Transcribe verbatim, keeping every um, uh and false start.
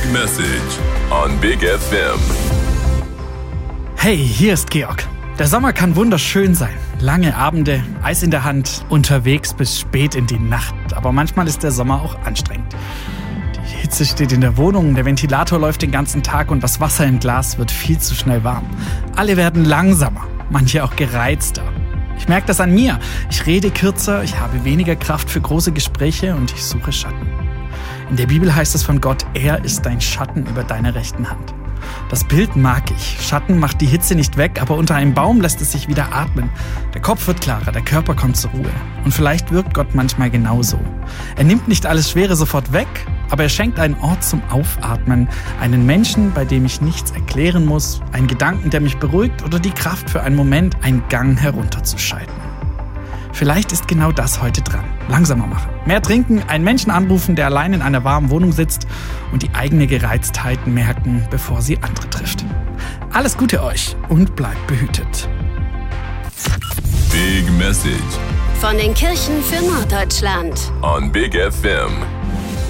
Message on Big F M. Hey, hier ist Georg. Der Sommer kann wunderschön sein. Lange Abende, Eis in der Hand, unterwegs bis spät in die Nacht. Aber manchmal ist der Sommer auch anstrengend. Die Hitze steht in der Wohnung, der Ventilator läuft den ganzen Tag und das Wasser im Glas wird viel zu schnell warm. Alle werden langsamer, manche auch gereizter. Ich merke das an mir. Ich rede kürzer, ich habe weniger Kraft für große Gespräche und ich suche Schatten. In der Bibel heißt es von Gott, er ist dein Schatten über deiner rechten Hand. Das Bild mag ich. Schatten macht die Hitze nicht weg, aber unter einem Baum lässt es sich wieder atmen. Der Kopf wird klarer, der Körper kommt zur Ruhe. Und vielleicht wirkt Gott manchmal genauso. Er nimmt nicht alles Schwere sofort weg, aber er schenkt einen Ort zum Aufatmen, einen Menschen, bei dem ich nichts erklären muss, einen Gedanken, der mich beruhigt oder die Kraft für einen Moment, einen Gang herunterzuschalten. Vielleicht ist genau das heute dran. Langsamer machen, mehr trinken, einen Menschen anrufen, der allein in einer warmen Wohnung sitzt und die eigene Gereiztheit merken, bevor sie andere trifft. Alles Gute euch und bleibt behütet. Big Message Von den Kirchen für Norddeutschland. on Big F M.